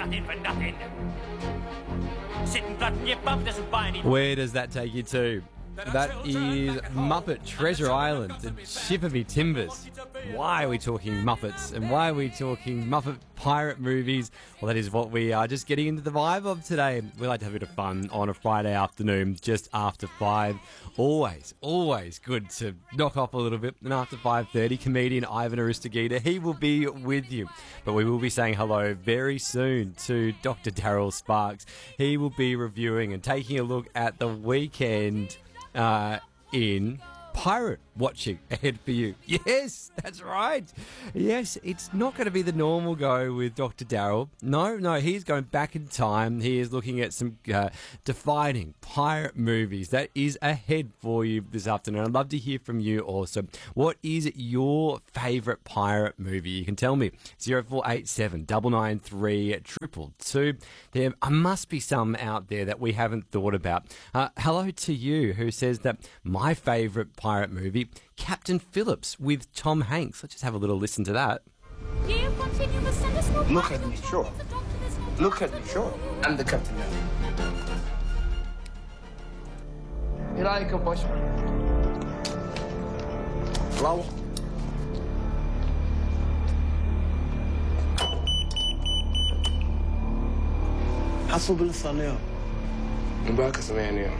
nothing for nothing. Sitting flat in your bum doesn't buy any... Where does that take you to? That is Muppet Treasure Island and Shiver Me Timbers. Why are we talking Muppets and why are we talking Muppet pirate movies? Well, that is what we are just getting into the vibe of today. We like to have a bit of fun on a Friday afternoon just after 5. Always good to knock off a little bit. And after 5:30, comedian Ivan Aristogita, he will be with you. But we will be saying hello very soon to Dr. Daryl Sparks. He will be reviewing and taking a look at the weekend in pirate watching ahead for you. Yes, that's right. Yes, it's not going to be the normal go with Dr. Daryl. No, he's going back in time. He is looking at some defining pirate movies that is ahead for you this afternoon. I'd love to hear from you also. What is your favourite pirate movie? You can tell me. 0487 993 222. There must be some out there that we haven't thought about. Hello to you who says that my favourite pirate movie, Captain Phillips with Tom Hanks. Let's just have a little listen to that. Look at me, sure. Look at me, sure. I'm the captain now. ايه رايك يا باشا؟ روح. حصل بالصانية. مبارك سمعني.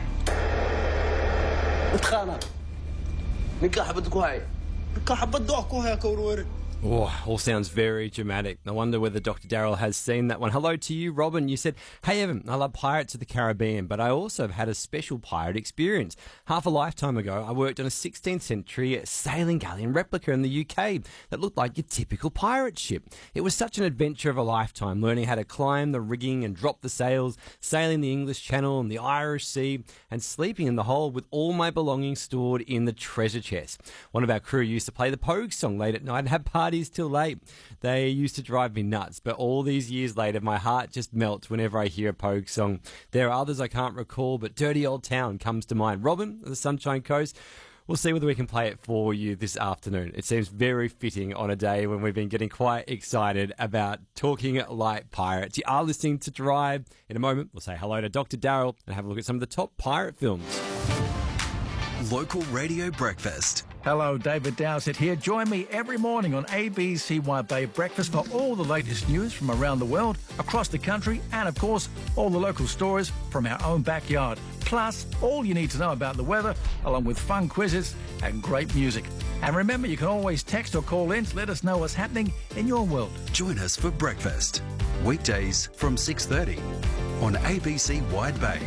بتخانق. نكاح بدكو هاي. نكاح بدوحكو هاي كوروري. Oh, all sounds very dramatic. I wonder whether Dr. Daryl has seen that one. Hello to you, Robin. You said, hey, Evan, I love Pirates of the Caribbean, but I also have had a special pirate experience. Half a lifetime ago, I worked on a 16th century sailing galleon replica in the UK that looked like your typical pirate ship. It was such an adventure of a lifetime, learning how to climb the rigging and drop the sails, sailing the English Channel and the Irish Sea, and sleeping in the hold with all my belongings stored in the treasure chest. One of our crew used to play the Pogue song late at night and have parties till late. They used to drive me nuts, but all these years later, my heart just melts whenever I hear a Pogue song. There are others I can't recall, but Dirty Old Town comes to mind. Robin of the Sunshine Coast, we'll see whether we can play it for you this afternoon. It seems very fitting on a day when we've been getting quite excited about talking like pirates. You are listening to Drive. In a moment, we'll say hello to Dr. Daryl and have a look at some of the top pirate films. Local Radio Breakfast. Hello, David Dowsett here. Join me every morning on ABC White Bay Breakfast for all the latest news from around the world, across the country, and of course, all the local stories from our own backyard. Plus, all you need to know about the weather, along with fun quizzes and great music. And remember, you can always text or call in to let us know what's happening in your world. Join us for breakfast. Weekdays from 6:30 on ABC Wide Bay.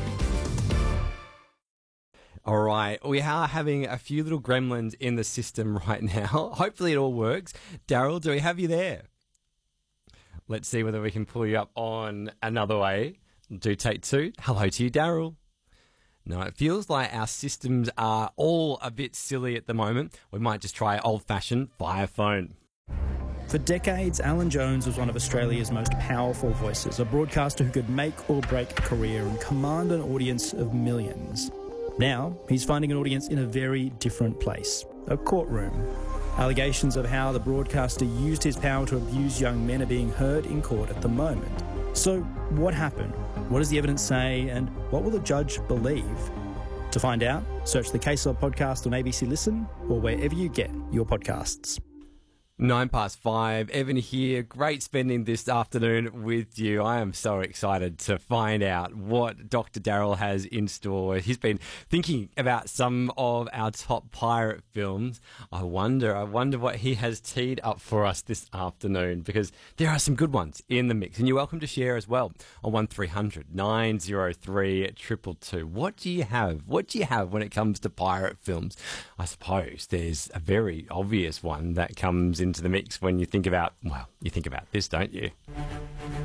All right, we are having a few little gremlins in the system right now. Hopefully it all works. Daryl, do we have you there? Let's see whether we can pull you up on another way. Do take 2. Hello to you, Daryl. No, it feels like our systems are all a bit silly at the moment. We might just try old-fashioned fire phone. For decades, Alan Jones was one of Australia's most powerful voices, a broadcaster who could make or break a career and command an audience of millions. Now, he's finding an audience in a very different place, a courtroom. Allegations of how the broadcaster used his power to abuse young men are being heard in court at the moment. So, what happened? What does the evidence say? And what will the judge believe? To find out, search the Case Law podcast on ABC Listen or wherever you get your podcasts. 5:09. Evan here. Great spending this afternoon with you. I am so excited to find out what Dr. Daryl has in store. He's been thinking about some of our top pirate films. I wonder what he has teed up for us this afternoon, because there are some good ones in the mix. And you're welcome to share as well on 1300 903 222. What do you have? What do you have when it comes to pirate films? I suppose there's a very obvious one that comes into the mix when you think about this, don't you?